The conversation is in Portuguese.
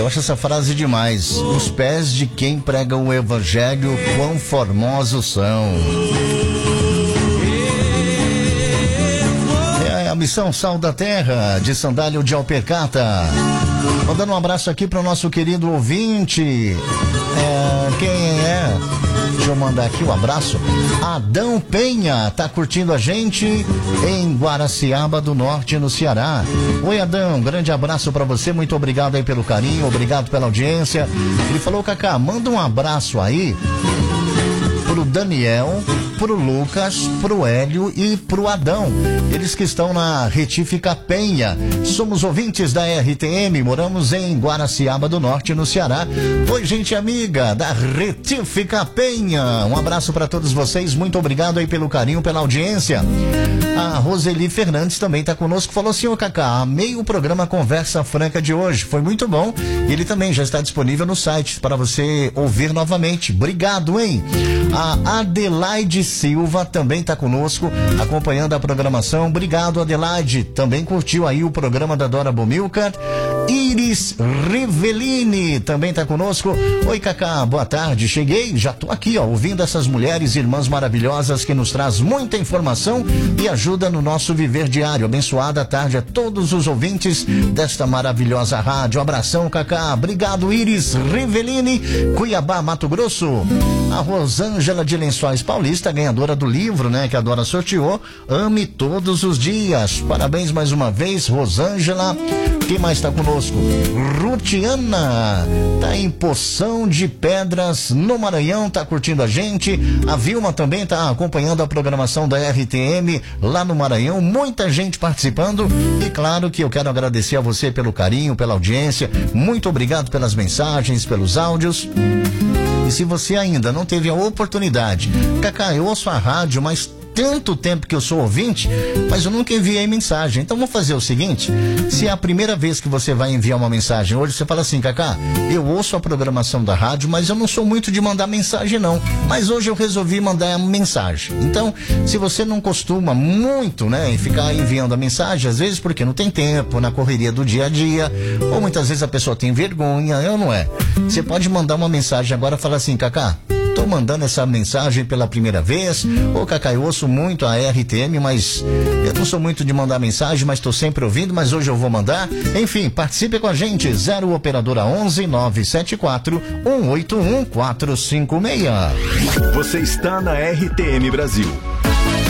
Eu acho essa frase demais. Os pés de quem prega o evangelho, quão formosos são. É a missão Sal da Terra, de Sandálio de Alpercata. Mandando um abraço aqui para o nosso querido ouvinte. Quem é? Deixa eu mandar aqui um abraço. Adão Penha tá curtindo a gente em Guaraciaba do Norte, no Ceará. Oi, Adão, grande abraço pra você, muito obrigado aí pelo carinho, obrigado pela audiência. Ele falou, Cacá, manda um abraço aí pro Daniel, pro Lucas, pro Hélio e pro Adão. Eles que estão na Retífica Penha. Somos ouvintes da RTM, moramos em Guaraciaba do Norte, no Ceará. Oi, gente amiga da Retífica Penha. Um abraço para todos vocês, muito obrigado aí pelo carinho, pela audiência. A Roseli Fernandes também tá conosco, falou assim, ô Cacá, amei o programa Conversa Franca de hoje, foi muito bom. Ele também já está disponível no site para você ouvir novamente. Obrigado, hein? A Adelaide Silva também está conosco, acompanhando a programação. Obrigado, Adelaide. Também curtiu aí o programa da Dora Bomilcar. Iris Rivelini também está conosco. Oi, Cacá, boa tarde. Cheguei, já tô aqui, ó, ouvindo essas mulheres, irmãs maravilhosas que nos traz muita informação e ajuda no nosso viver diário. Abençoada tarde a todos os ouvintes desta maravilhosa rádio. Abração, Cacá. Obrigado, Iris Rivelini, Cuiabá, Mato Grosso. A Rosângela de Lençóis Paulista, ganhadora do livro, né, que a Dora sorteou, Ame Todos os Dias. Parabéns mais uma vez, Rosângela. Quem mais está conosco? Rutiana, tá em Poção de Pedras, no Maranhão, tá curtindo a gente. A Vilma também tá acompanhando a programação da RTM lá no Maranhão. Muita gente participando. E claro que eu quero agradecer a você pelo carinho, pela audiência. Muito obrigado pelas mensagens, pelos áudios. E se você ainda não teve a oportunidade, Cacá, eu ouço a rádio, mas tanto tempo que eu sou ouvinte, mas eu nunca enviei mensagem. Então vamos fazer o seguinte, se é a primeira vez que você vai enviar uma mensagem hoje, você fala assim, Cacá, eu ouço a programação da rádio, mas eu não sou muito de mandar mensagem não, mas hoje eu resolvi mandar uma mensagem. Então, se você não costuma muito, né, em ficar enviando a mensagem, às vezes porque não tem tempo, na correria do dia a dia, ou muitas vezes a pessoa tem vergonha, eu não é. Você pode mandar uma mensagem agora e falar assim, Cacá, tô mandando essa mensagem pela primeira vez. Ô, Cacá, eu ouço muito a RTM, mas eu não sou muito de mandar mensagem, mas tô sempre ouvindo, mas hoje eu vou mandar. Enfim, participe com a gente, 0 operadora 11 974 181 456. Você está na RTM Brasil.